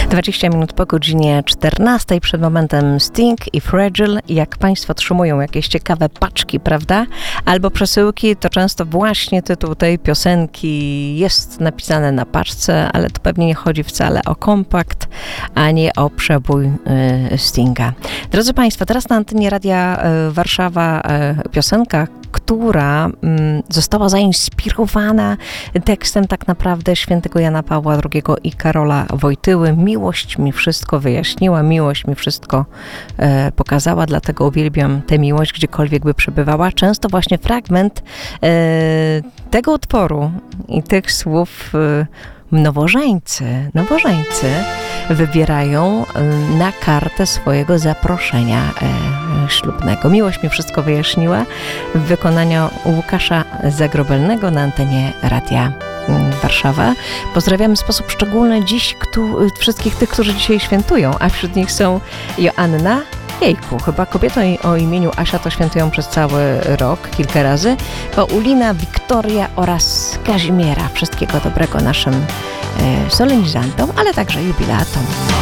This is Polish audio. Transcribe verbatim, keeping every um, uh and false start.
dwadzieścia minut po godzinie czternastej, przed momentem Sting i Fragile. Jak Państwo otrzymują jakieś ciekawe paczki, prawda? Albo przesyłki, to często właśnie tytuł tej piosenki jest napisany na paczce, ale to pewnie nie chodzi wcale o kompakt, a nie o przebój y, Stinga. Drodzy Państwo, teraz na antenie Radia y, Warszawa y, piosenka, która y, została zainspirowana tekstem tak naprawdę świętego Jana Pawła drugiego i Karola Wojtyły. Miłość mi wszystko wyjaśniła, miłość mi wszystko e, pokazała, dlatego uwielbiam tę miłość, gdziekolwiek by przebywała. Często właśnie fragment e, tego utworu i tych słów e, nowożeńcy, nowożeńcy wybierają na kartę swojego zaproszenia e, ślubnego. Miłość mi wszystko wyjaśniła w wykonaniu Łukasza Zagrobelnego na antenie Radia Warszawa. Pozdrawiamy w sposób szczególny dziś kto, wszystkich tych, którzy dzisiaj świętują, a wśród nich są Joanna, jejku, chyba kobiety o imieniu Asia to świętują przez cały rok, kilka razy, Paulina, Wiktoria oraz Kazimiera. Wszystkiego dobrego naszym e, solenizantom, ale także jubilatom.